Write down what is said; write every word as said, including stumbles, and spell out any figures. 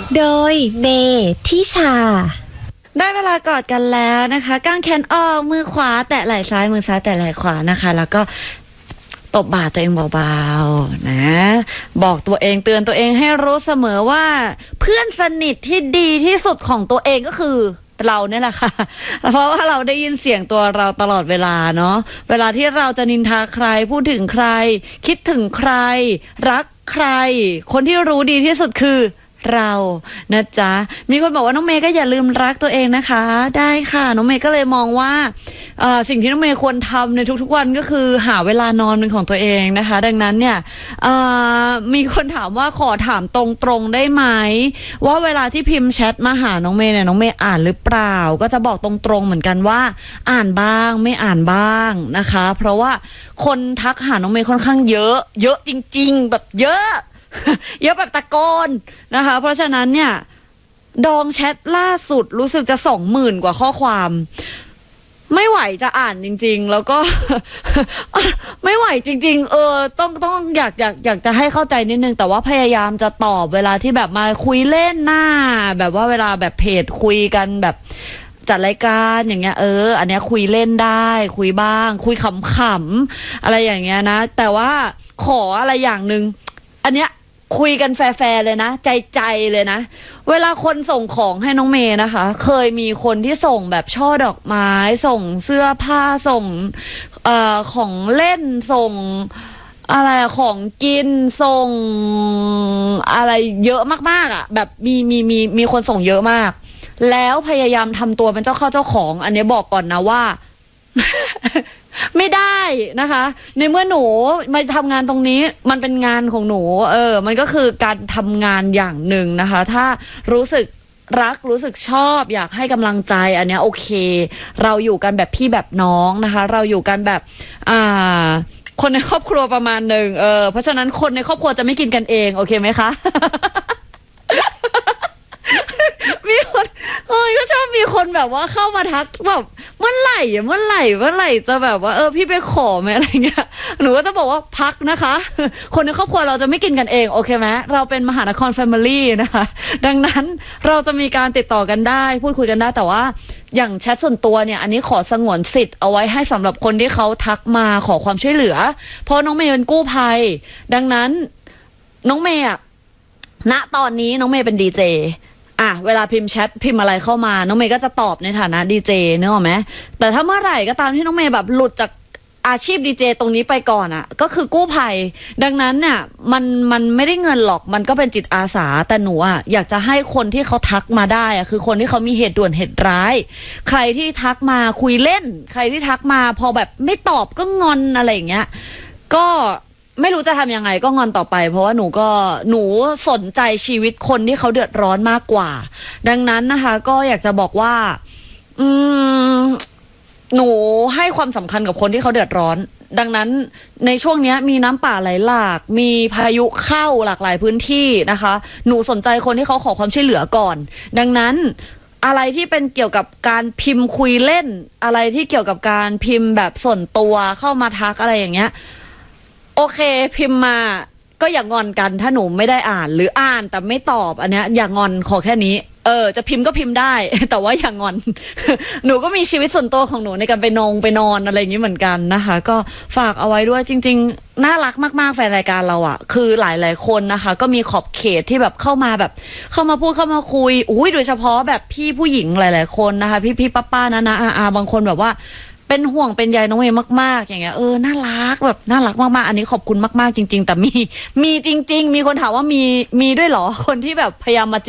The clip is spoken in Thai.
โดยเมทิชาได้เวลากอดกันแล้วนะคะกางแขนออกมือขวาแตะไหล่ซ้ายมือซ้ายแตะไหล่ขวานะคะแล้วก็ตบบ่าตัวเองเบาๆนะบอกตัวเองเตือนตัวเองให้รู้เสมอว่าเพื่อนสนิทที่ดีที่สุดของตัวเองก็คือเราเนี่ยแหละค่ะเพราะว่าเราได้ยินเสียงตัวเราตลอดเวลาเนาะเวลาที่เราจะนินทาใครพูดถึงใครคิดถึงใครรักใครคนที่รู้ดีที่สุดคือเรานะจ๊ะมีคนบอกว่าน้องเมย์ก็อย่าลืมรักตัวเองนะคะได้ค่ะน้องเมย์ก็เลยมองว่าสิ่งที่น้องเมย์ควรทำในทุกๆวันก็คือหาเวลานอนเป็นของตัวเองนะคะดังนั้นเนี่ยมีคนถามว่าขอถามตรงๆได้ไหมว่าเวลาที่พิมพ์แชทมาหาน้องเมย์เนี่ยน้องเมย์อ่านหรือเปล่าก็จะบอกตรงๆเหมือนกันว่าอ่านบ้างไม่อ่านบ้างนะคะเพราะว่าคนทักหาน้องเมย์ค่อนข้างเยอะเยอะจริงๆแบบเยอะเยอะแบบตะโกนนะคะเพราะฉะนั้นเนี่ยดองแชทล่าสุดรู้สึกจะสองหมื่นกว่าข้อความไม่ไหวจะอ่านจริงๆแล้วก็ ไม่ไหวจริงๆเออต้องต้องอยากอยากอยากจะให้เข้าใจนิดนึงแต่ว่าพยายามจะตอบเวลาที่แบบมาคุยเล่นหน้าแบบว่าเวลาแบบเพจคุยกันแบบจัดรายการอย่างเงี้ยเอออันเนี้ยคุยเล่นได้คุยบ้างคุยขำๆอะไรอย่างเงี้ยนะแต่ว่าขออะไรอย่างนึงอันเนี้ยคุยกันแฟร์ๆเลยนะใจใจเลยนะเวลาคนส่งของให้น้องเมย์นะคะเคยมีคนที่ส่งแบบช่อดอกไม้ส่งเสื้อผ้าส่งเอ่อของเล่นส่งอะไรของกินส่งอะไรเยอะมากๆอ่ะแบบมีมีมีมีคนส่งเยอะมากแล้วพยายามทำตัวเป็นเจ้าเข้าเจ้าของอันนี้บอกก่อนนะว่า ไม่ได้นะคะในเมื่อหนูมาทำงานตรงนี้มันเป็นงานของหนูเออมันก็คือการทำงานอย่างหนึ่งนะคะถ้ารู้สึกรักรู้สึกชอบอยากให้กำลังใจอันเนี้ยโอเคเราอยู่กันแบบพี่แบบน้องนะคะเราอยู่กันแบบอ่าคนในครอบครัวประมาณหนึ่งเออเพราะฉะนั้นคนในครอบครัวจะไม่กินกันเองโอเคไหมคะ มีคนเอ้ยก็ชอบมีคนแบบว่าเข้ามาทักแบบเมื่อไหร่เมื่อไหร่เมื่อไหร่จะแบบว่าเออพี่ไปขอไหมอะไรเงี้ยหนูก็จะบอกว่าพักนะคะคนในครอบครัวเราจะไม่กินกันเองโอเคไหมเราเป็นมหานครแฟมิลี่นะคะดังนั้นเราจะมีการติดต่อกันได้พูดคุยกันได้แต่ว่าอย่างแชทส่วนตัวเนี่ยอันนี้ขอสงวนสิทธิ์เอาไว้ให้สำหรับคนที่เขาทักมาขอความช่วยเหลือเพราะน้องเมย์เป็นกู้ภัยดังนั้นน้องเมย์อะณตอนนี้น้องเมย์เป็นดีเจอ่ะเวลาพิมพ์แชทพิมพ์อะไรเข้ามาน้องเมย์ก็จะตอบในฐานะดีเจนึกออกไหมแต่ถ้าเมื่อไหร่ก็ตามที่น้องเมย์แบบหลุดจากอาชีพดีเจตรงนี้ไปก่อนอ่ะก็คือกู้ภัยดังนั้นเนี่ยมันมันไม่ได้เงินหรอกมันก็เป็นจิตอาสาแต่หนูอ่ะอยากจะให้คนที่เขาทักมาได้อ่ะคือคนที่เขามีเหตุด่วนเหตุร้ายใครที่ทักมาคุยเล่นใครที่ทักมาพอแบบไม่ตอบก็งอนอะไรอย่างเงี้ยก็ไม่รู้จะทำยังไงก็งอนต่อไปเพราะว่าหนูก็หนูสนใจชีวิตคนที่เขาเดือดร้อนมากกว่าดังนั้นนะคะก็อยากจะบอกว่าอืมหนูให้ความสำคัญกับคนที่เขาเดือดร้อนดังนั้นในช่วงนี้มีน้ำป่าไหลหลากมีพายุเข้าหลากหลายพื้นที่นะคะหนูสนใจคนที่เขาขอความช่วยเหลือก่อนดังนั้นอะไรที่เป็นเกี่ยวกับการพิมพ์คุยเล่นอะไรที่เกี่ยวกับการพิมพ์แบบส่วนตัวเข้ามาทักอะไรอย่างเงี้ยโอเคพิมพ์มาก็อย่างงอนกันถ้าหนูไม่ได้อ่านหรืออ่านแต่ไม่ตอบอันเนี้ยอย่างงอนขอแค่นี้เออจะพิมพ์ก็พิมพ์ได้แต่ว่าอย่างงอน หนูก็มีชีวิตส่วนตัวของหนูในการไปนงไปนอนอะไรอย่างนี้เหมือนกันนะคะก็ฝากเอาไว้ด้วยจริงๆน่ารักมากๆแฟนรายการเราอ่ะคือหลายๆคนนะคะก็มีขอบเขตที่แบบเข้ามาแบบเข้ามาพูดเข้ามาคุยอุ้ยโดยเฉพาะแบบพี่ผู้หญิงหลายๆคนนะคะพี่พี่ป้าป้านะนะอาบางคนแบบว่าเป็นห่วงเป็นใยน้องเมย์มากๆอย่างเงี้ยเออน่ารักแบบน่ารักมากๆอันนี้ขอบคุณมากๆจริงๆแต่มีมีจริงๆมีคนถามว่ามีมีด้วยเหรอคนที่แบบพยายามมา